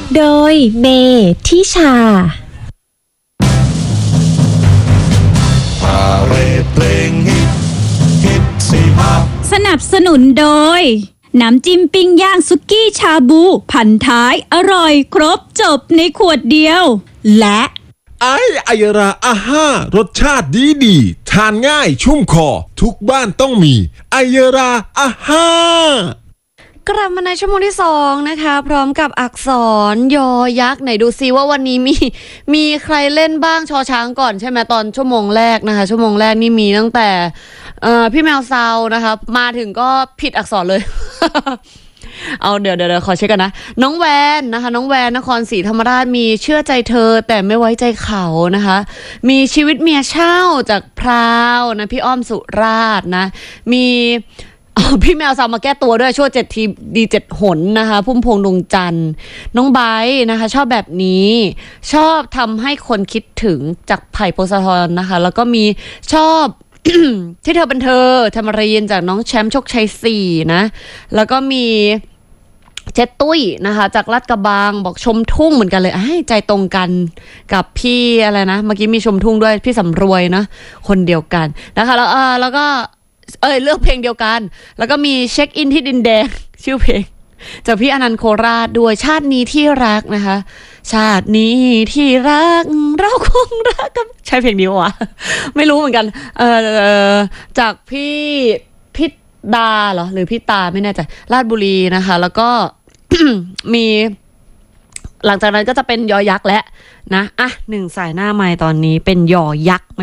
โดยเมทิชาพาเรดเพลงฮิตสี่ภาคสนับสนุนโดยน้ำจิ้มปิ้งย่างสุกี้ชาบูพันท้ายอร่อยครบจบในขวดเดียวและไอยราอาห้ารสชาติดีทานง่ายชุ่มคอทุกบ้านต้องมีไอยราอาห้ากลับมาในชั่วโมงที่2นะคะพร้อมกับอักษรยอยักษ์ไหนดูซิว่าวันนี้มีใครเล่นบ้างชอช้างก่อนใช่ไหมตอนชั่วโมงแรกนะคะชั่วโมงแรกนี่มีตั้งแต่พี่แมวซาวนะคะมาถึงก็ผิดอักษรเลย เอาเดี๋ยวขอเช็คกันนะน้องแวนนะคะน้องแวนนครศรีธรรมราชมีเชื่อใจเธอแต่ไม่ไว้ใจเขานะคะมีชีวิตเมียเช่าจากพราวนะพี่อ้อมสุราษฎร์นะมีพี่แมวซาวมาแก้ตัวด้วยชั่ว7 ทีดี7 หนนะคะพุ่มพวงดวงจันทร์น้องไบร์ทนะคะชอบแบบนี้ชอบทำให้คนคิดถึงจากไผ่พงศธรนะคะแล้วก็มีชอบ ที่เธอเป็นเธอธรรมรีนจากน้องแชมป์โชคชัย4นะแล้วก็มีเจตุ้ยนะคะจากลาดกระบังบอกชมทุ่งเหมือนกันเลยใจตรงกันกับพี่อะไรนะเมื่อกี้มีชมทุ่งด้วยพี่สำรวยนะคนเดียวกันนะคะแล้วก็เลือกเพลงเดียวกันแล้วก็มีเช็คอินที่ดินแดงชื่อเพลงจากพี่อนันต์โคราชด้วยชาตินี้ที่รักนะคะชาตินี้ที่รักเราคงรักกันใช่เพลงนี้วะไม่รู้เหมือนกันจากพี่ดาเหรอหรือพี่ตาไม่แน่ใจราชบุรีนะคะแล้วก็ มีหลังจากนั้นก็จะเป็นยอยักษ์แล้วนะ1 สายหน้าไมค์ตอนนี้เป็นยอยักษ์